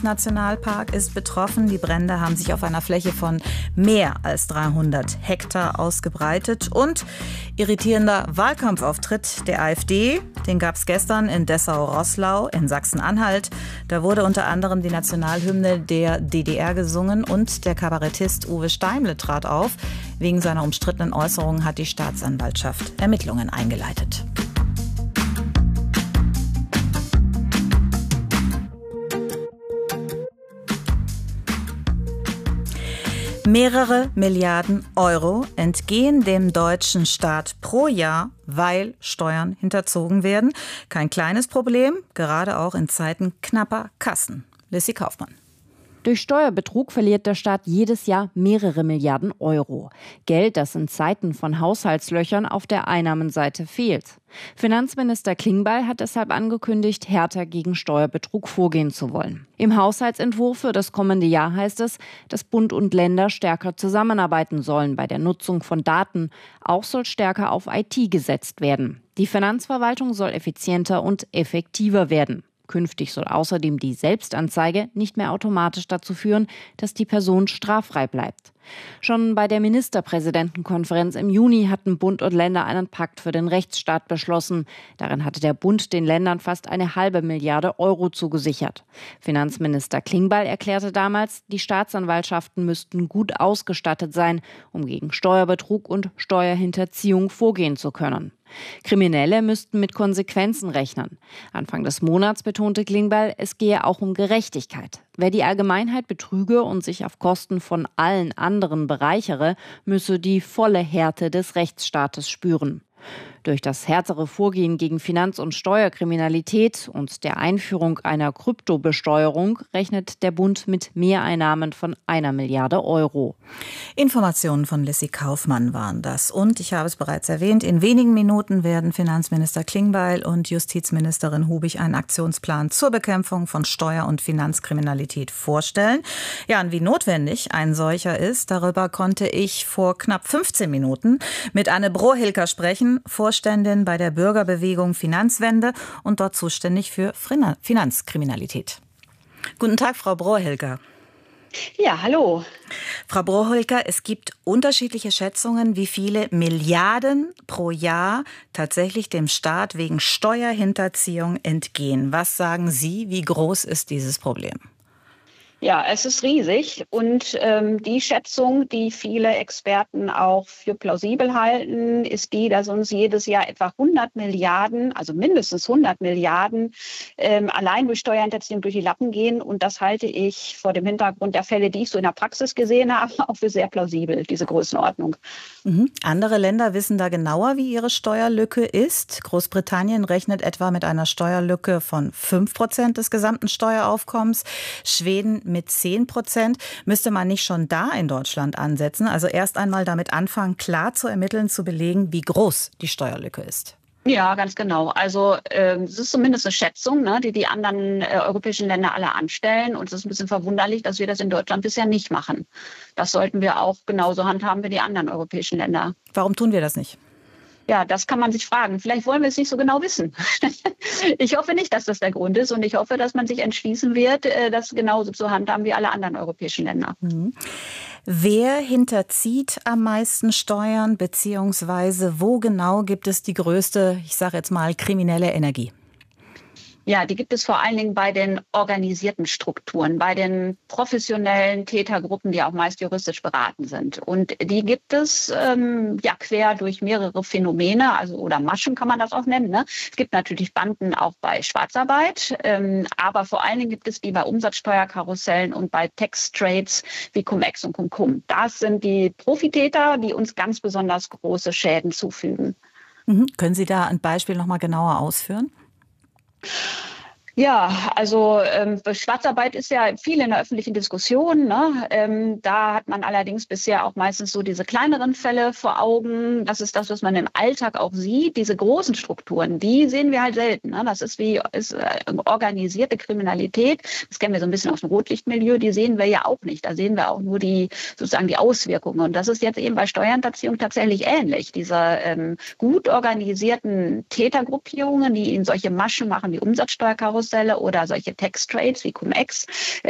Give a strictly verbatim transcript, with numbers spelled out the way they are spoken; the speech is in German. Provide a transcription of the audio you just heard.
Amazonas-Nationalpark ist betroffen. Die Brände haben sich auf einer Fläche von mehr als dreihundert Hektar ausgebreitet. Und irritierender Wahlkampfauftritt der AfD, den gab es gestern in Dessau-Roßlau in Sachsen-Anhalt. Da wurde unter anderem die Nationalhymne der D D R gesungen und der Kabarettist Uwe Steimle trat auf. Wegen seiner umstrittenen Äußerungen hat die Staatsanwaltschaft Ermittlungen eingeleitet. Mehrere Milliarden Euro entgehen dem deutschen Staat pro Jahr, weil Steuern hinterzogen werden. Kein kleines Problem, gerade auch in Zeiten knapper Kassen. Lissy Kaufmann. Durch Steuerbetrug verliert der Staat jedes Jahr mehrere Milliarden Euro. Geld, das in Zeiten von Haushaltslöchern auf der Einnahmenseite fehlt. Finanzminister Klingbeil hat deshalb angekündigt, härter gegen Steuerbetrug vorgehen zu wollen. Im Haushaltsentwurf für das kommende Jahr heißt es, dass Bund und Länder stärker zusammenarbeiten sollen bei der Nutzung von Daten. Auch soll stärker auf I T gesetzt werden. Die Finanzverwaltung soll effizienter und effektiver werden. Künftig soll außerdem die Selbstanzeige nicht mehr automatisch dazu führen, dass die Person straffrei bleibt. Schon bei der Ministerpräsidentenkonferenz im Juni hatten Bund und Länder einen Pakt für den Rechtsstaat beschlossen. Darin hatte der Bund den Ländern fast eine halbe Milliarde Euro zugesichert. Finanzminister Klingbeil erklärte damals, die Staatsanwaltschaften müssten gut ausgestattet sein, um gegen Steuerbetrug und Steuerhinterziehung vorgehen zu können. Kriminelle müssten mit Konsequenzen rechnen. Anfang des Monats betonte Klingbeil, es gehe auch um Gerechtigkeit. Wer die Allgemeinheit betrüge und sich auf Kosten von allen anderen bereichere, müsse die volle Härte des Rechtsstaates spüren. Durch das härtere Vorgehen gegen Finanz- und Steuerkriminalität und der Einführung einer Kryptobesteuerung rechnet der Bund mit Mehreinnahmen von einer Milliarde Euro. Informationen von Lissy Kaufmann waren das. Und ich habe es bereits erwähnt, in wenigen Minuten werden Finanzminister Klingbeil und Justizministerin Hubig einen Aktionsplan zur Bekämpfung von Steuer- und Finanzkriminalität vorstellen. Ja, und wie notwendig ein solcher ist, darüber konnte ich vor knapp fünfzehn Minuten mit Anne Brohilker sprechen, Vorständin bei der Bürgerbewegung Finanzwende und dort zuständig für Finanzkriminalität. Guten Tag, Frau Brohilker. Ja, hallo. Frau Brohilker, es gibt unterschiedliche Schätzungen, wie viele Milliarden pro Jahr tatsächlich dem Staat wegen Steuerhinterziehung entgehen. Was sagen Sie, wie groß ist dieses Problem? Ja, es ist riesig und ähm, die Schätzung, die viele Experten auch für plausibel halten, ist die, dass uns jedes Jahr etwa hundert Milliarden, also mindestens hundert Milliarden, ähm, allein durch Steuerhinterziehung durch die Lappen gehen. Und das halte ich vor dem Hintergrund der Fälle, die ich so in der Praxis gesehen habe, auch für sehr plausibel, diese Größenordnung. Mhm. Andere Länder wissen da genauer, wie ihre Steuerlücke ist. Großbritannien rechnet etwa mit einer Steuerlücke von fünf Prozent des gesamten Steueraufkommens. Schweden mit zehn Prozent. Müsste man nicht schon da in Deutschland ansetzen? Also erst einmal damit anfangen, klar zu ermitteln, zu belegen, wie groß die Steuerlücke ist. Ja, ganz genau. Also äh, es ist zumindest eine Schätzung, ne, die die anderen äh, europäischen Länder alle anstellen. Und es ist ein bisschen verwunderlich, dass wir das in Deutschland bisher nicht machen. Das sollten wir auch genauso handhaben wie die anderen europäischen Länder. Warum tun wir das nicht? Ja, das kann man sich fragen. Vielleicht wollen wir es nicht so genau wissen. Ich hoffe nicht, dass das der Grund ist. Und ich hoffe, dass man sich entschließen wird, das genauso zu handhaben wie alle anderen europäischen Länder. Mhm. Wer hinterzieht am meisten Steuern, beziehungsweise wo genau gibt es die größte, ich sage jetzt mal, kriminelle Energie? Ja, die gibt es vor allen Dingen bei den organisierten Strukturen, bei den professionellen Tätergruppen, die auch meist juristisch beraten sind. Und die gibt es ähm, ja quer durch mehrere Phänomene, also oder Maschen kann man das auch nennen. Ne? Es gibt natürlich Banden auch bei Schwarzarbeit, ähm, aber vor allen Dingen gibt es die bei Umsatzsteuerkarussellen und bei Tax-Trades wie Cum-Ex und Cum-Cum. Das sind die Profitäter, die uns ganz besonders große Schäden zufügen. Mhm. Können Sie da ein Beispiel noch mal genauer ausführen? Ja, also ähm, Schwarzarbeit ist ja viel in der öffentlichen Diskussion. Ne? Ähm, da hat man allerdings bisher auch meistens so diese kleineren Fälle vor Augen. Das ist das, was man im Alltag auch sieht. Diese großen Strukturen, die sehen wir halt selten. Ne? Das ist wie ist, äh, organisierte Kriminalität. Das kennen wir so ein bisschen aus dem Rotlichtmilieu. Die sehen wir ja auch nicht. Da sehen wir auch nur die sozusagen die Auswirkungen. Und das ist jetzt eben bei Steuerhinterziehung tatsächlich ähnlich. Diese ähm, gut organisierten Tätergruppierungen, die in solche Maschen machen wie Umsatzsteuerkarussell oder solche Tax-Trades wie Cum-Ex,